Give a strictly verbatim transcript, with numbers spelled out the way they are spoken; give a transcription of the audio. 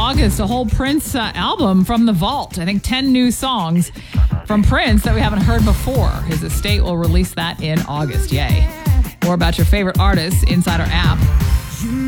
August, a whole Prince uh, album from the vault. I think ten new songs from Prince that we haven't heard before. His estate will release that in August. Yay. More about your favorite artists inside our app.